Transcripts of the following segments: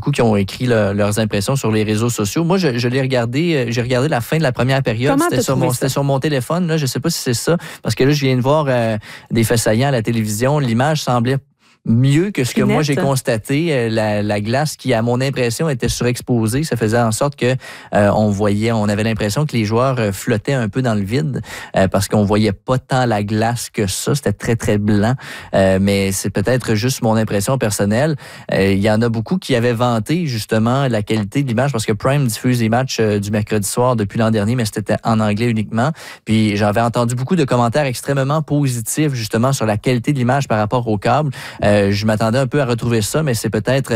beaucoup qui ont écrit leurs impressions sur les réseaux sociaux. Moi, je l'ai regardé, j'ai regardé la fin de la première période. C'était sur mon téléphone, là, je ne sais pas si c'est ça, parce que là, je viens de voir des faits saillants à la télévision. L'image semblait mieux que ce que moi j'ai constaté. La glace qui, à mon impression, était surexposée. Ça faisait en sorte que on avait l'impression que les joueurs flottaient un peu dans le vide parce qu'on voyait pas tant la glace que ça. C'était très, très blanc. Mais c'est peut-être juste mon impression personnelle. Il y en a beaucoup qui avaient vanté justement la qualité de l'image parce que Prime diffuse les matchs du mercredi soir depuis l'an dernier, mais c'était en anglais uniquement. Puis j'avais entendu beaucoup de commentaires extrêmement positifs justement sur la qualité de l'image par rapport au câble. Je m'attendais un peu à retrouver ça, mais c'est peut-être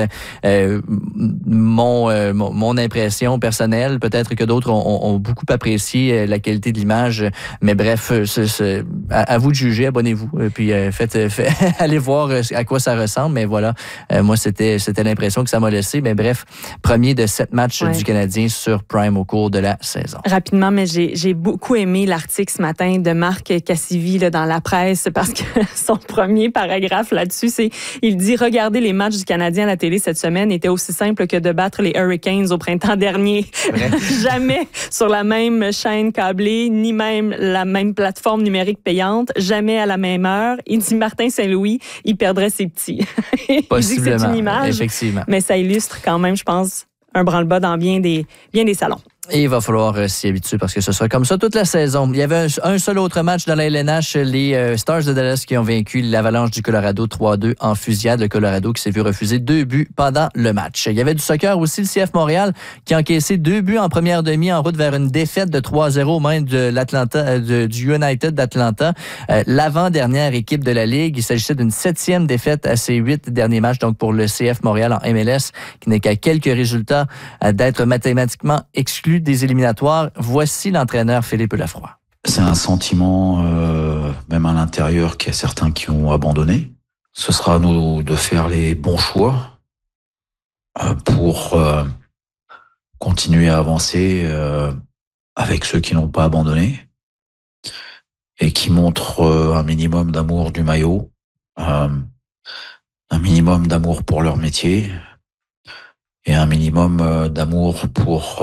mon impression personnelle. Peut-être que d'autres ont beaucoup apprécié la qualité de l'image. Mais bref, à vous de juger, abonnez-vous. Puis allez voir à quoi ça ressemble. Mais voilà, moi, c'était l'impression que ça m'a laissé. Mais bref, premier de 7 matchs du Canadien sur Prime au cours de la saison. Rapidement, mais j'ai beaucoup aimé l'article ce matin de Marc Cassivi là, dans la presse parce que son premier paragraphe là-dessus, il dit « Regarder les matchs du Canadien à la télé cette semaine était aussi simple que de battre les Hurricanes au printemps dernier. » Jamais sur la même chaîne câblée, ni même la même plateforme numérique payante, jamais à la même heure. Il dit Martin Saint-Louis, il perdrait ses petits. Il dit que c'est une image, effectivement. Mais ça illustre quand même, je pense, un branle-bas dans bien des salons. Et il va falloir s'y habituer parce que ce sera comme ça toute la saison. Il y avait un seul autre match dans la LNH, les Stars de Dallas qui ont vaincu l'Avalanche du Colorado 3-2 en fusillade. Le Colorado qui s'est vu refuser 2 buts pendant le match. Il y avait du soccer aussi, le CF Montréal qui a encaissé 2 buts en première demi en route vers une défaite de 3-0 aux mains de l'Atlanta, du United d'Atlanta. L'avant-dernière équipe de la Ligue. Il s'agissait d'une 7e défaite à ses 8 derniers matchs. Donc pour le CF Montréal en MLS qui n'est qu'à quelques résultats d'être mathématiquement exclu des éliminatoires. Voici l'entraîneur Philippe Lafroy. C'est un sentiment, même à l'intérieur, qu'il y a certains qui ont abandonné. Ce sera à nous de faire les bons choix pour continuer à avancer avec ceux qui n'ont pas abandonné et qui montrent un minimum d'amour du maillot, un minimum d'amour pour leur métier et un minimum d'amour pour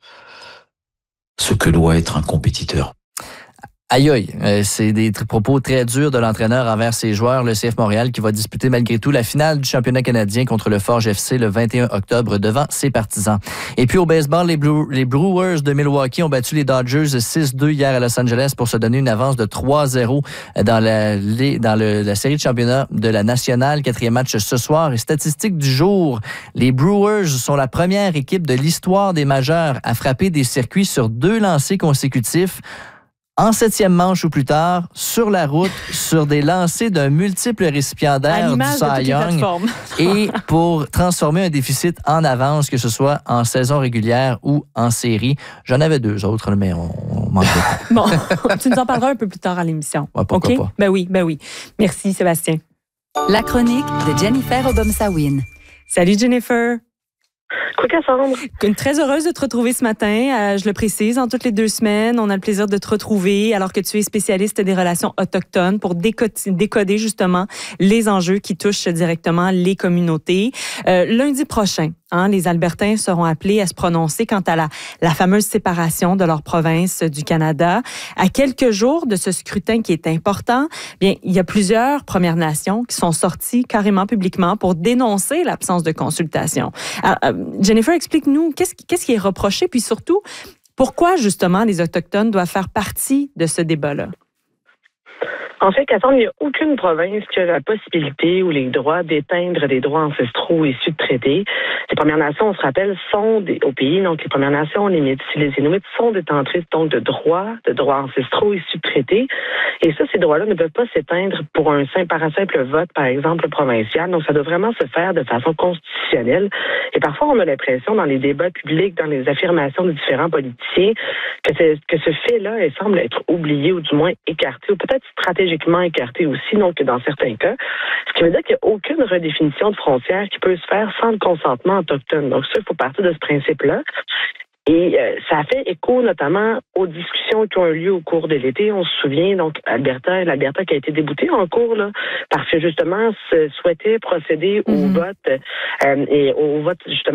ce que doit être un compétiteur. Aïe aïe, c'est des propos très durs de l'entraîneur envers ses joueurs. Le CF Montréal qui va disputer malgré tout la finale du championnat canadien contre le Forge FC le 21 octobre devant ses partisans. Et puis au baseball, les Brewers de Milwaukee ont battu les Dodgers 6-2 hier à Los Angeles pour se donner une avance de 3-0 dans la série de championnat de la nationale. 4e match ce soir. Et statistique du jour, les Brewers sont la première équipe de l'histoire des majeurs à frapper des circuits sur 2 lancers consécutifs. En 7e manche ou plus tard, sur la route, sur des lancers d'un multiple récipiendaire du Cy Young et pour transformer un déficit en avance, que ce soit en saison régulière ou en série. J'en avais 2 autres, mais on manque de temps. Bon, tu nous en parleras un peu plus tard à l'émission. Ouais, pourquoi pas? Ben oui. Merci, Sébastien. La chronique de Jennifer Obomsawin. Salut, Jennifer. Coucou Cassandre. Très heureuse de te retrouver ce matin. Je le précise, en toutes les 2 semaines, on a le plaisir de te retrouver alors que tu es spécialiste des relations autochtones pour décoder justement les enjeux qui touchent directement les communautés. Lundi prochain, les Albertains seront appelés à se prononcer quant à la fameuse séparation de leur province du Canada. À quelques jours de ce scrutin qui est important, bien, il y a plusieurs Premières Nations qui sont sorties carrément publiquement pour dénoncer l'absence de consultation. Alors, Jennifer, explique-nous qu'est-ce qui est reproché, puis surtout, pourquoi justement les Autochtones doivent faire partie de ce débat-là? En fait, Cassandre, il n'y a aucune province qui a la possibilité ou les droits d'éteindre des droits ancestraux issus de traités. Les Premières Nations, on se rappelle, sont au pays, donc les Premières Nations, les Métis, les Inuits sont détentrices donc de droits ancestraux issus de traités. Et ça, ces droits-là ne peuvent pas s'éteindre par un simple vote, par exemple, provincial. Donc, ça doit vraiment se faire de façon constitutionnelle. Et parfois, on a l'impression, dans les débats publics, dans les affirmations de différents politiciens, que ce fait-là, il semble être oublié ou du moins écarté, ou peut-être stratégiquement écarté aussi, donc dans certains cas. Ce qui veut dire qu'il n'y a aucune redéfinition de frontières qui peut se faire sans le consentement autochtone. Donc ça, il faut partir de ce principe-là. Et ça a fait écho notamment aux discussions qui ont eu lieu au cours de l'été. On se souvient, donc, l'Alberta qui a été déboutée en cours, là, parce que justement, souhaitait procéder au vote, justement,